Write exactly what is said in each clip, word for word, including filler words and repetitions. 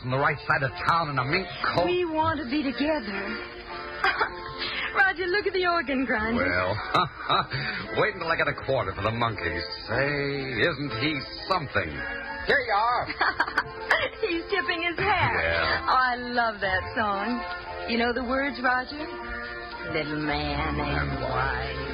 on the right side of town in a mink coat. We want to be together. Roger, look at the organ grinder. Well, wait until I get a quarter for the monkeys. Say, isn't he something? Here you are. He's tipping his hat. Yeah. Oh, I love that song. You know the words, Roger? Little man and wife.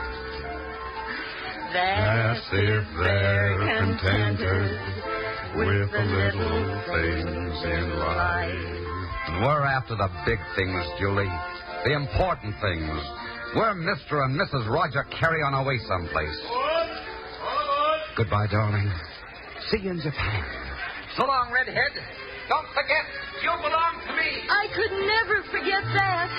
That's if they're contented with the little things in life. And we're after the big things, Julie. The important things. We're Mister and Missus Roger Carey on our way someplace. Goodbye, darling. See you in Japan. So long, Redhead. Don't forget, you belong to me. I could never forget that.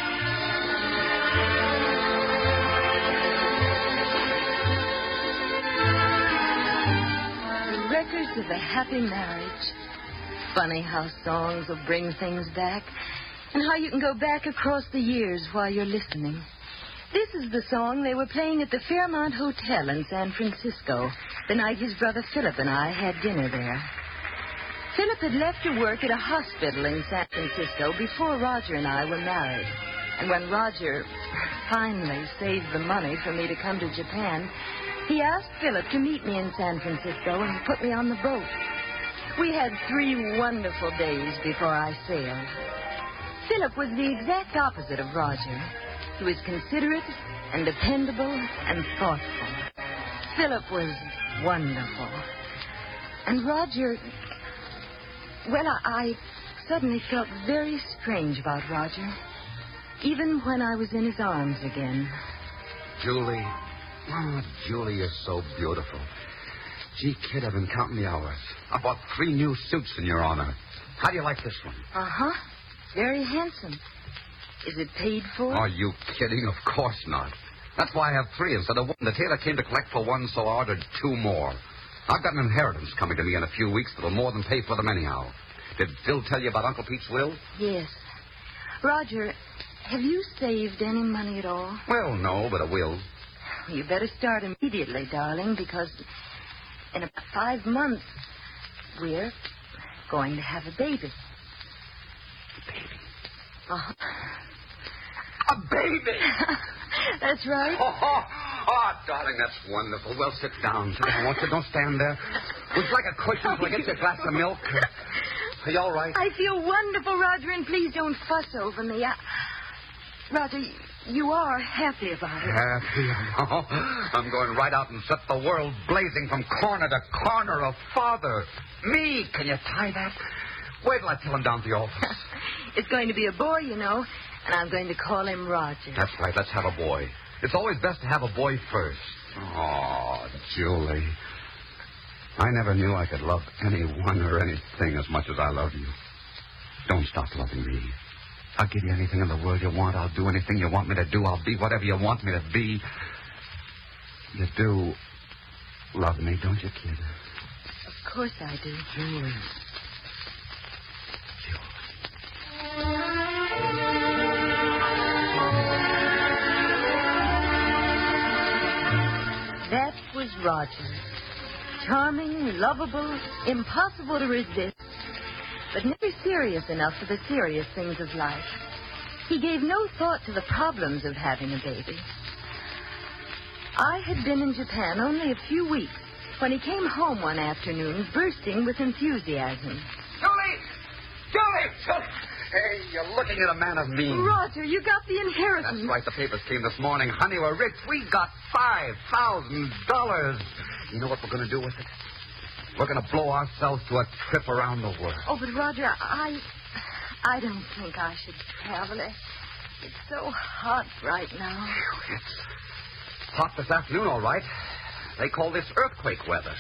The records of a happy marriage. Funny how songs will bring things back, and how you can go back across the years while you're listening. This is the song they were playing at the Fairmont Hotel in San Francisco the night his brother Philip and I had dinner there. Philip had left to work at a hospital in San Francisco before Roger and I were married. And when Roger finally saved the money for me to come to Japan, he asked Philip to meet me in San Francisco and put me on the boat. We had three wonderful days before I sailed. Philip was the exact opposite of Roger. He was considerate and dependable and thoughtful. Philip was wonderful. And Roger... Well, I, I suddenly felt very strange about Roger, even when I was in his arms again. Julie. Oh, Julie, you're so beautiful. Gee, kid, I've been counting the hours. I bought three new suits in your honor. How do you like this one? Uh-huh. Very handsome. Is it paid for? Are you kidding? Of course not. That's why I have three instead of one. The tailor came to collect for one, so I ordered two more. I've got an inheritance coming to me in a few weeks that'll more than pay for them anyhow. Did Phil tell you about Uncle Pete's will? Yes. Roger, have you saved any money at all? Well, no, but I will. You better start immediately, darling, because in about five months, we're going to have a baby. Baby? Uh-huh. A baby! That's right. Oh, oh, oh, darling, that's wonderful. Well, sit down. Sit down, won't you? Don't stand there. Would you like a cushion till I get you a glass of milk? Are you all right? I feel wonderful, Roger, and please don't fuss over me. I... Roger, you are happy about it. Happy? Oh, I'm going right out and set the world blazing from corner to corner of father. Me! Can you tie that? Wait till I tell him down at the office. It's going to be a boy, you know, and I'm going to call him Roger. That's right. Let's have a boy. It's always best to have a boy first. Oh, Julie. I never knew I could love anyone or anything as much as I love you. Don't stop loving me. I'll give you anything in the world you want. I'll do anything you want me to do. I'll be whatever you want me to be. You do love me, don't you, kid? Of course I do. Julie. That was Roger. Charming, lovable, impossible to resist, but never serious enough for the serious things of life. He gave no thought to the problems of having a baby. I had been in Japan only a few weeks when he came home one afternoon bursting with enthusiasm. Julie! Julie! Julie! Hey, you're looking at a man of means. Roger, you got the inheritance. That's right. The papers came this morning. Honey, we're rich. We got five thousand dollars. You know what we're going to do with it? We're going to blow ourselves to a trip around the world. Oh, but Roger, I... I don't think I should travel. It's so hot right now. It's hot this afternoon, all right. They call this earthquake weather.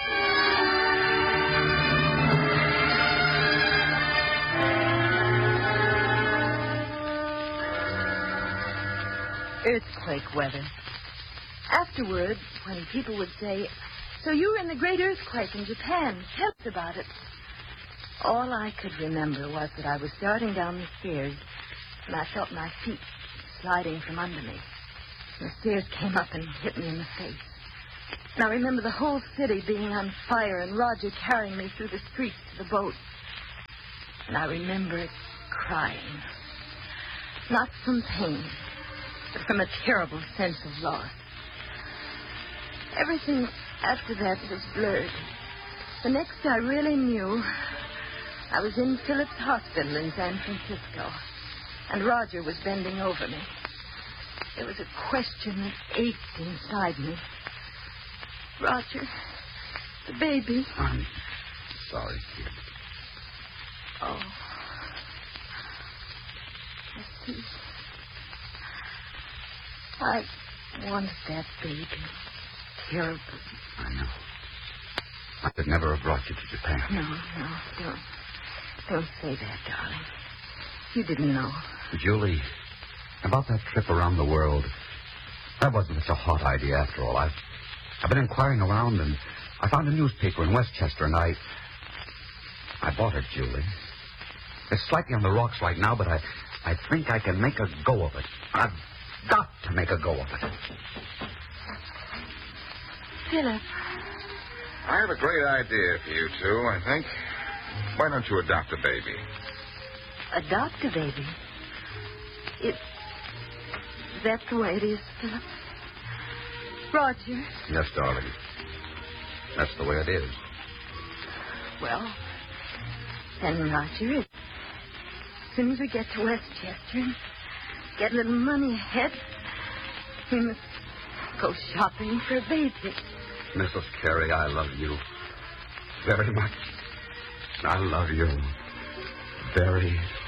Earthquake weather. Afterward, when people would say, "So you were in the great earthquake in Japan. Tell us about it." All I could remember was that I was starting down the stairs, and I felt my feet sliding from under me. And the stairs came up and hit me in the face. And I remember the whole city being on fire and Roger carrying me through the streets to the boat. And I remember crying. Not from pain, but from a terrible sense of loss. Everything after that was blurred. The next I really knew, I was in Phillips Hospital in San Francisco, and Roger was bending over me. There was a question that ached inside me. Roger, the baby. I'm sorry, kid. Oh. I see. I wanted that baby terribly. I know. I could never have brought you to Japan. No, no, don't. Don't say that, darling. You didn't know. Julie, about that trip around the world, that wasn't such a hot idea after all. I've, I've been inquiring around, and I found a newspaper in Westchester, and I... I bought it, Julie. It's slightly on the rocks right now, but I, I think I can make a go of it. I've got to make a go of it. Philip. I have a great idea for you two, I think. Why don't you adopt a baby? Adopt a baby? It... That's the way it is, Philip. Roger. Yes, darling. That's the way it is. Well, then, Roger, as soon as we get to Westchester and get a little money ahead, we must go shopping for a baby. Missus Carey, I love you very much. I love you very